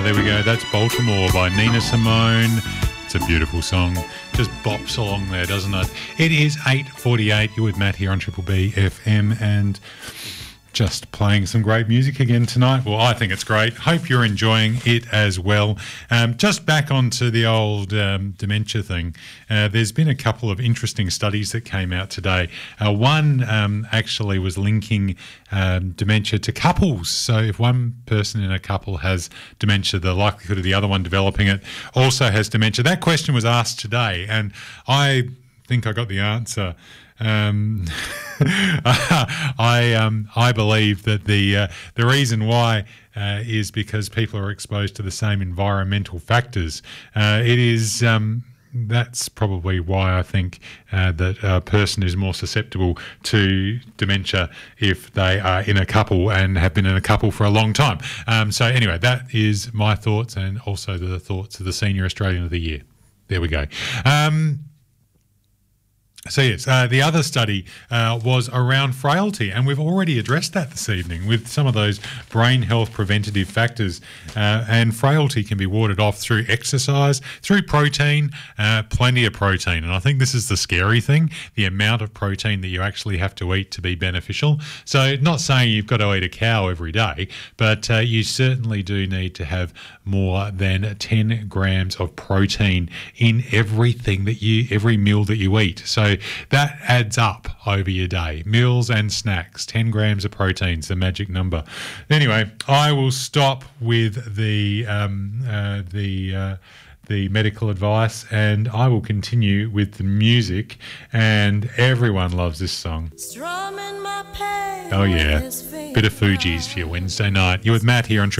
There we go. That's Baltimore by Nina Simone. It's a beautiful song. Just bops along there, doesn't it? It is 8:48. You're with Matt here on Triple B FM and just playing some great music again tonight. Well, I think it's great. Hope you're enjoying it as well. Just back onto the old dementia thing. There's been a couple of interesting studies that came out today. One actually was linking dementia to couples. So if one person in a couple has dementia, the likelihood of the other one developing it also has dementia. That question was asked today, and I think I got the answer. I believe that the reason why is because people are exposed to the same environmental factors. That's probably why I think that a person is more susceptible to dementia if they are in a couple and have been in a couple for a long time. So anyway, that is my thoughts and also the thoughts of the Senior Australian of the Year. There we go. So yes, the other study was around frailty, and we've already addressed that this evening with some of those brain health preventative factors. And frailty can be warded off through exercise, through protein, plenty of protein. And I think this is the scary thing, the amount of protein that you actually have to eat to be beneficial. So not saying you've got to eat a cow every day, but you certainly do need to have more than 10 grams of protein in every meal that you eat. So that adds up over your day. Meals and snacks, 10 grams of protein is the magic number. Anyway, I will stop with the medical advice, and I will continue with the music. And everyone loves this song. Oh yeah, bit of Fugees for your Wednesday night. You're with Matt here on